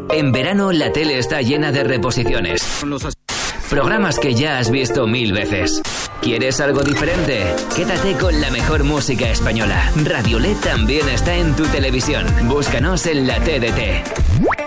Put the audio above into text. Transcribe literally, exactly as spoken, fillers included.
En verano la tele está llena de reposiciones. Programas que ya has visto mil veces. ¿Quieres algo diferente? Quédate con la mejor música española. Radio L E D también está en tu televisión. Búscanos en la T D T.